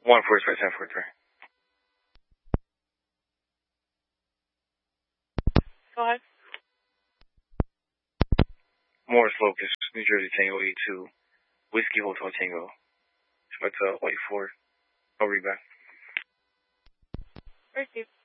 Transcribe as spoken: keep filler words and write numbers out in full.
One first by ten four three. Go ahead. Morris Locust, New Jersey Tango eight two, Whiskey Hotel Tango. Expect uh, white four. I'll read back. Receive.